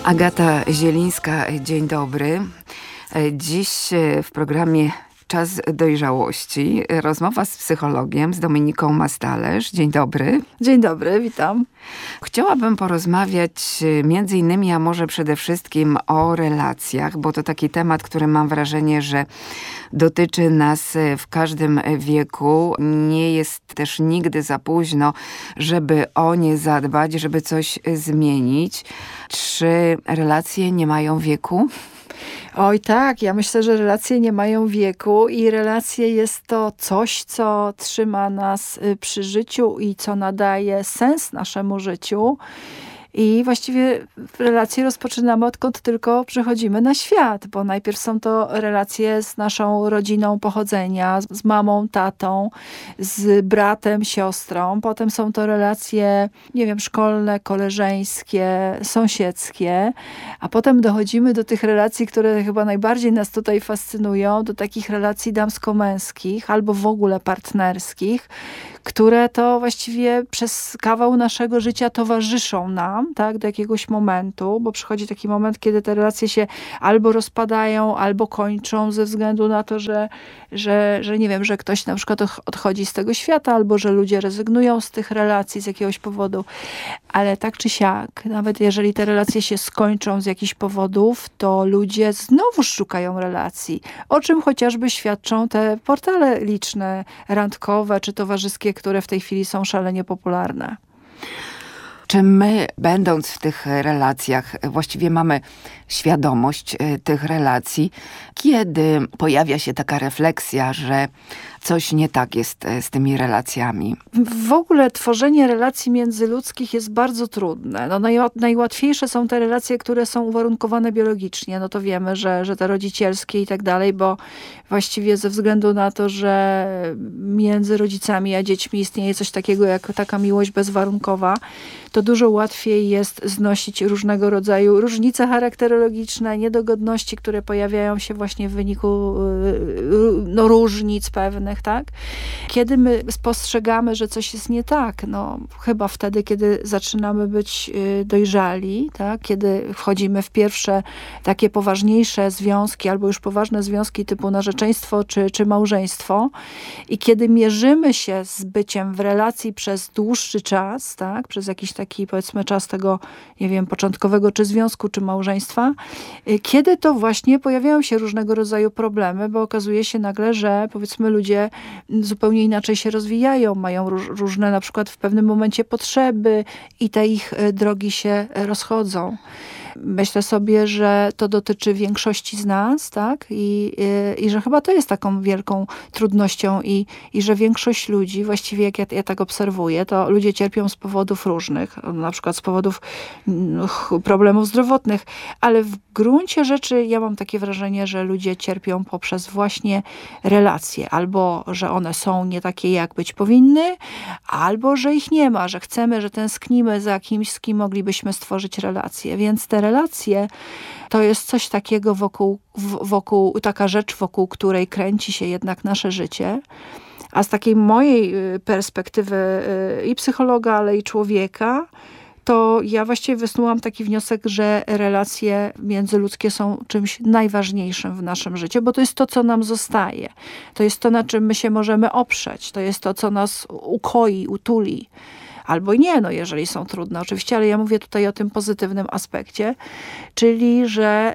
Agata Zielińska, dzień dobry. Dziś w programie Czas dojrzałości rozmowa z psychologiem, z Dominiką Mastalerz. Dzień dobry. Dzień dobry, witam. Chciałabym porozmawiać między innymi, a może przede wszystkim o relacjach, bo to taki temat, który mam wrażenie, że dotyczy nas w każdym wieku. Nie jest też nigdy za późno, żeby o nie zadbać, żeby coś zmienić. Czy relacje nie mają wieku? Oj tak, ja myślę, że relacje nie mają wieku i relacje jest to coś, co trzyma nas przy życiu i co nadaje sens naszemu życiu. I właściwie relacje rozpoczynamy odkąd tylko przychodzimy na świat, bo najpierw są to relacje z naszą rodziną pochodzenia, z mamą, tatą, z bratem, siostrą. Potem są to relacje, nie wiem, szkolne, koleżeńskie, sąsiedzkie. A potem dochodzimy do tych relacji, które chyba najbardziej nas tutaj fascynują, do takich relacji damsko-męskich albo w ogóle partnerskich, które to właściwie przez kawał naszego życia towarzyszą nam, tak, do jakiegoś momentu, bo przychodzi taki moment, kiedy te relacje się albo rozpadają, albo kończą ze względu na to, że nie wiem, że ktoś na przykład odchodzi z tego świata, albo że ludzie rezygnują z tych relacji z jakiegoś powodu. Ale tak czy siak, nawet jeżeli te relacje się skończą z jakichś powodów, to ludzie znowu szukają relacji, o czym chociażby świadczą te portale liczne, randkowe czy towarzyskie, które w tej chwili są szalenie popularne. Czy my, będąc w tych relacjach, właściwie mamy świadomość tych relacji? Kiedy pojawia się taka refleksja, że coś nie tak jest z tymi relacjami? W ogóle tworzenie relacji międzyludzkich jest bardzo trudne. No najłatwiejsze są te relacje, które są uwarunkowane biologicznie. No to wiemy, że te rodzicielskie i tak dalej, bo właściwie ze względu na to, że między rodzicami a dziećmi istnieje coś takiego jak taka miłość bezwarunkowa, to dużo łatwiej jest znosić różnego rodzaju różnice charakterologiczne, niedogodności, które pojawiają się właśnie w wyniku różnic pewnych, tak? Kiedy my spostrzegamy, że coś jest nie tak, no chyba wtedy, kiedy zaczynamy być dojrzali, tak? Kiedy wchodzimy w pierwsze takie poważniejsze związki, albo już poważne związki typu narzeczeństwo czy małżeństwo i kiedy mierzymy się z byciem w relacji przez dłuższy czas, tak? Przez jakiś taki, powiedzmy, czas tego, nie wiem, początkowego czy związku, czy małżeństwa, kiedy to właśnie pojawiają się różnego rodzaju problemy, bo okazuje się nagle, że powiedzmy ludzie zupełnie inaczej się rozwijają, mają różne na przykład w pewnym momencie potrzeby i te ich drogi się rozchodzą. Myślę sobie, że to dotyczy większości z nas, tak? I że chyba to jest taką wielką trudnością i że większość ludzi, właściwie jak ja tak obserwuję, to ludzie cierpią z powodów różnych, na przykład z powodów problemów zdrowotnych, ale w gruncie rzeczy ja mam takie wrażenie, że ludzie cierpią poprzez właśnie relacje, albo że one są nie takie, jak być powinny, albo że ich nie ma, że chcemy, że tęsknimy za kimś, z kim moglibyśmy stworzyć relacje, więc te relacje to jest coś takiego taka rzecz, wokół której kręci się jednak nasze życie. A z takiej mojej perspektywy i psychologa, ale i człowieka, to ja właściwie wysnułam taki wniosek, że relacje międzyludzkie są czymś najważniejszym w naszym życiu, bo to jest to, co nam zostaje. To jest to, na czym my się możemy oprzeć. To jest to, co nas ukoi, utuli. Albo nie, no jeżeli są trudne oczywiście, ale ja mówię tutaj o tym pozytywnym aspekcie, czyli że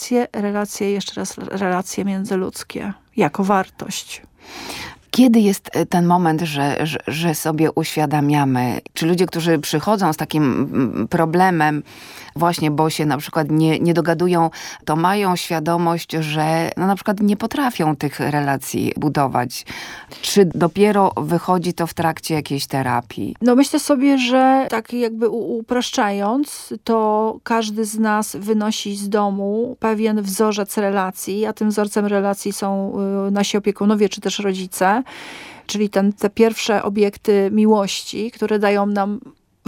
relacje międzyludzkie jako wartość. Kiedy jest ten moment, że sobie uświadamiamy, czy ludzie, którzy przychodzą z takim problemem, właśnie bo się na przykład nie dogadują, to mają świadomość, że no na przykład nie potrafią tych relacji budować. Czy dopiero wychodzi to w trakcie jakiejś terapii? No myślę sobie, że tak jakby upraszczając, to każdy z nas wynosi z domu pewien wzorzec relacji, a tym wzorcem relacji są nasi opiekunowie czy też rodzice, czyli te pierwsze obiekty miłości, które dają nam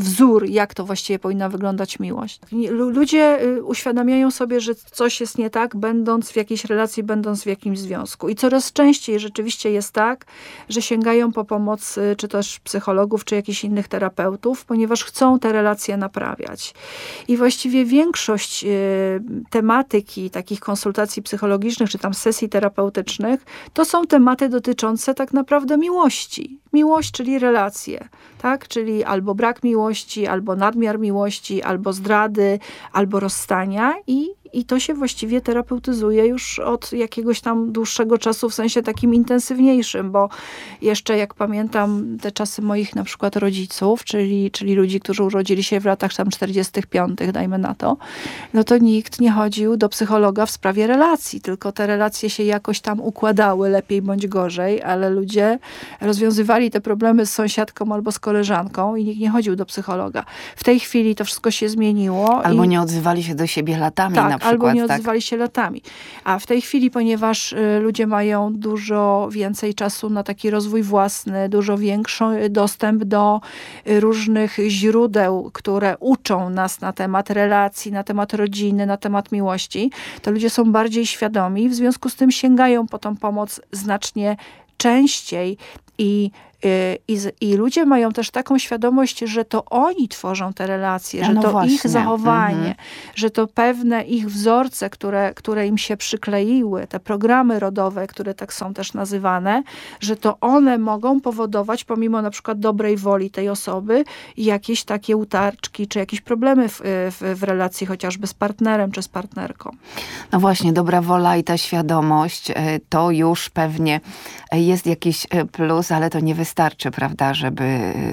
wzór, jak to właściwie powinna wyglądać miłość. Ludzie uświadamiają sobie, że coś jest nie tak, będąc w jakiejś relacji, będąc w jakimś związku. I coraz częściej rzeczywiście jest tak, że sięgają po pomoc czy też psychologów, czy jakichś innych terapeutów, ponieważ chcą te relacje naprawiać. I właściwie większość tematyki takich konsultacji psychologicznych, czy tam sesji terapeutycznych, to są tematy dotyczące tak naprawdę miłości. Miłość, czyli relacje, tak? Czyli albo brak miłości, albo nadmiar miłości, albo zdrady, albo rozstania i to się właściwie terapeutyzuje już od jakiegoś tam dłuższego czasu, w sensie takim intensywniejszym, bo jeszcze jak pamiętam te czasy moich na przykład rodziców, czyli ludzi, którzy urodzili się w latach tam 45, dajmy na to, no to nikt nie chodził do psychologa w sprawie relacji, tylko te relacje się jakoś tam układały, lepiej bądź gorzej, ale ludzie rozwiązywali te problemy z sąsiadką albo z koleżanką i nikt nie chodził do psychologa. W tej chwili to wszystko się zmieniło. Albo nie odzywali się do siebie latami tak, na przykład. Albo nie odzywali się latami. A w tej chwili, ponieważ ludzie mają dużo więcej czasu na taki rozwój własny, dużo większy dostęp do różnych źródeł, które uczą nas na temat relacji, na temat rodziny, na temat miłości, to ludzie są bardziej świadomi, w związku z tym sięgają po tą pomoc znacznie częściej i ludzie mają też taką świadomość, że to oni tworzą te relacje, że to właśnie. ich zachowanie, że to pewne ich wzorce, które im się przykleiły, te programy rodowe, które tak są też nazywane, że to one mogą powodować, pomimo na przykład dobrej woli tej osoby, jakieś takie utarczki, czy jakieś problemy w relacji chociażby z partnerem, czy z partnerką. No właśnie, dobra wola i ta świadomość, to już pewnie jest jakiś plus, ale to nie wystarczy, prawda, żeby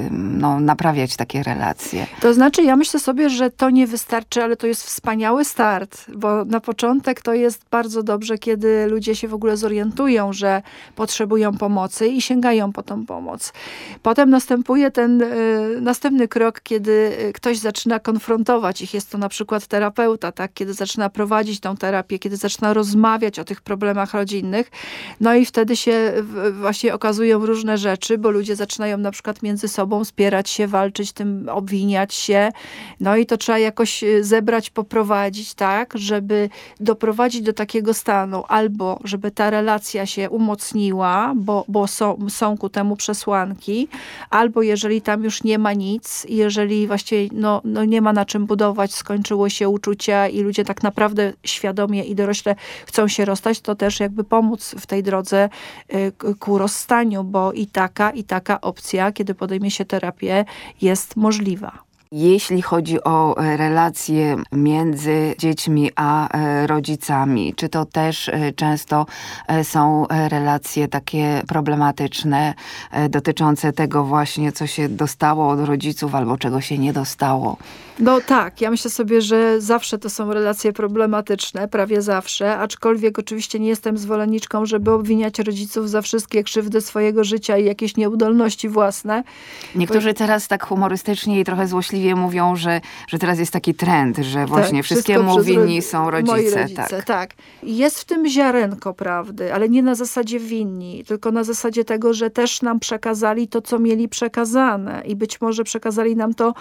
naprawiać takie relacje. To znaczy, ja myślę sobie, że to nie wystarczy, ale to jest wspaniały start, bo na początek to jest bardzo dobrze, kiedy ludzie się w ogóle zorientują, że potrzebują pomocy i sięgają po tą pomoc. Potem następuje ten następny krok, kiedy ktoś zaczyna konfrontować ich. Jest to na przykład terapeuta, tak? Kiedy zaczyna prowadzić tą terapię, kiedy zaczyna rozmawiać o tych problemach rodzinnych. No i wtedy się właśnie okazują różne rzeczy, bo ludzie zaczynają na przykład między sobą spierać się, walczyć tym, obwiniać się. No i to trzeba jakoś zebrać, poprowadzić, tak, żeby doprowadzić do takiego stanu, albo żeby ta relacja się umocniła, bo są ku temu przesłanki, albo jeżeli tam już nie ma nic, jeżeli właściwie nie ma na czym budować, skończyło się uczucia i ludzie tak naprawdę świadomie i dorośle chcą się rozstać, to też jakby pomóc w tej drodze ku rozstaniu, bo i taka opcja, kiedy podejmie się terapię, jest możliwa. Jeśli chodzi o relacje między dziećmi a rodzicami, czy to też często są relacje takie problematyczne, dotyczące tego właśnie, co się dostało od rodziców albo czego się nie dostało? No tak, ja myślę sobie, że zawsze to są relacje problematyczne, prawie zawsze, aczkolwiek oczywiście nie jestem zwolenniczką, żeby obwiniać rodziców za wszystkie krzywdy swojego życia i jakieś nieudolności własne. Niektórzy teraz tak humorystycznie i trochę złośliwie mówią, że teraz jest taki trend, że właśnie wszystkiemu winni są rodzice. Moi rodzice, tak. Jest w tym ziarenko prawdy, ale nie na zasadzie winni, tylko na zasadzie tego, że też nam przekazali to, co mieli przekazane i być może przekazali nam to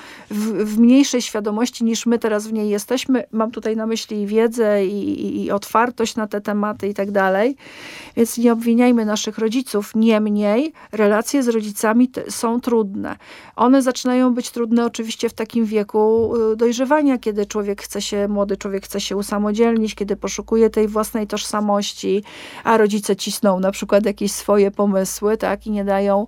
w mniejszej świadomości, niż my teraz w niej jesteśmy. Mam tutaj na myśli wiedzę i otwartość na te tematy i tak dalej. Więc nie obwiniajmy naszych rodziców. Niemniej relacje z rodzicami są trudne. One zaczynają być trudne oczywiście w takim wieku dojrzewania, kiedy młody człowiek chce się usamodzielnić, kiedy poszukuje tej własnej tożsamości, a rodzice cisną na przykład jakieś swoje pomysły, tak, i nie dają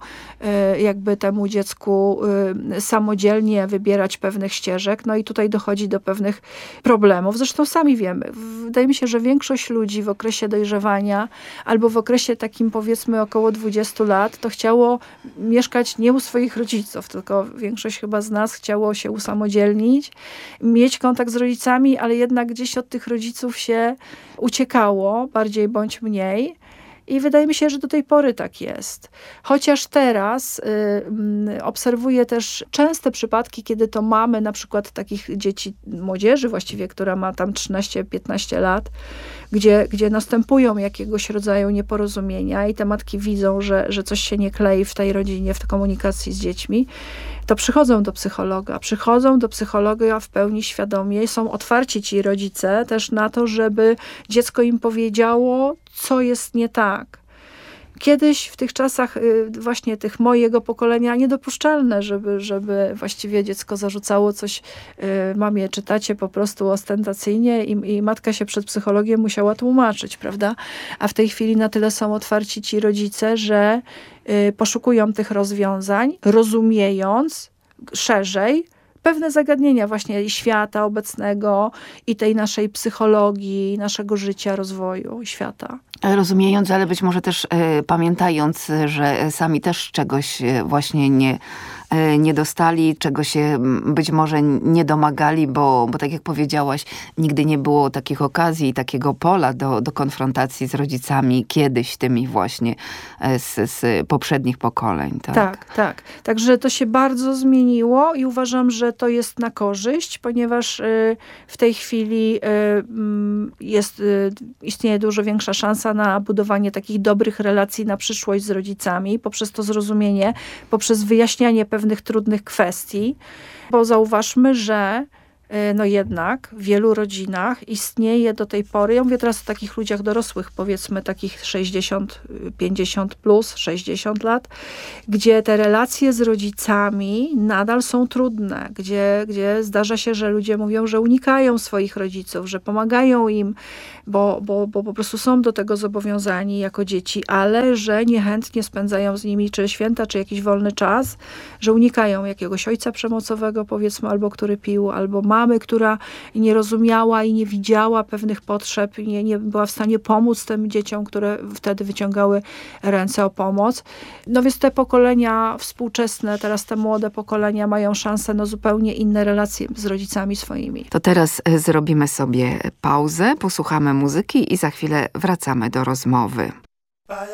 jakby temu dziecku samodzielnie wybierać pewnych ścieżek. No i tutaj dochodzi do pewnych problemów. Zresztą sami wiemy. Wydaje mi się, że większość ludzi w okresie dojrzewania albo w okresie takim powiedzmy około 20 lat, to chciało mieszkać nie u swoich rodziców, tylko większość chyba z nas chciało się usamodzielnić, mieć kontakt z rodzicami, ale jednak gdzieś od tych rodziców się uciekało, bardziej bądź mniej. I wydaje mi się, że do tej pory tak jest. Chociaż teraz obserwuję też częste przypadki, kiedy to mamy na przykład takich dzieci, młodzieży właściwie, która ma tam 13-15 lat, gdzie następują jakiegoś rodzaju nieporozumienia i te matki widzą, że coś się nie klei w tej rodzinie, w tej komunikacji z dziećmi. to przychodzą do psychologa w pełni świadomie, są otwarci ci rodzice też na to, żeby dziecko im powiedziało, co jest nie tak. Kiedyś w tych czasach właśnie tych mojego pokolenia niedopuszczalne, żeby właściwie dziecko zarzucało coś mamie, czytacie po prostu ostentacyjnie i matka się przed psychologiem musiała tłumaczyć, prawda? A w tej chwili na tyle są otwarci ci rodzice, że poszukują tych rozwiązań, rozumiejąc szerzej pewne zagadnienia właśnie i świata obecnego, i tej naszej psychologii, naszego życia, rozwoju świata. Rozumiejąc, ale być może też pamiętając, że sami też czegoś właśnie nie dostali, czego się być może nie domagali, bo tak jak powiedziałaś, nigdy nie było takich okazji i takiego pola do konfrontacji z rodzicami kiedyś, tymi właśnie z poprzednich pokoleń. Tak. Także to się bardzo zmieniło i uważam, że to jest na korzyść, ponieważ w tej chwili istnieje dużo większa szansa na budowanie takich dobrych relacji na przyszłość z rodzicami, poprzez to zrozumienie, poprzez wyjaśnianie pewnych trudnych kwestii, bo zauważmy, że no jednak w wielu rodzinach istnieje do tej pory, ja mówię teraz o takich ludziach dorosłych, powiedzmy takich 60, 50 plus, 60 lat, gdzie te relacje z rodzicami nadal są trudne, gdzie zdarza się, że ludzie mówią, że unikają swoich rodziców, że pomagają im, bo po prostu są do tego zobowiązani jako dzieci, ale że niechętnie spędzają z nimi czy święta, czy jakiś wolny czas, że unikają jakiegoś ojca przemocowego, powiedzmy, albo który pił, albo mamy, która nie rozumiała i nie widziała pewnych potrzeb, nie była w stanie pomóc tym dzieciom, które wtedy wyciągały ręce o pomoc. No więc te pokolenia współczesne, teraz te młode pokolenia mają szansę na zupełnie inne relacje z rodzicami swoimi. To teraz zrobimy sobie pauzę, posłuchamy muzyki i za chwilę wracamy do rozmowy.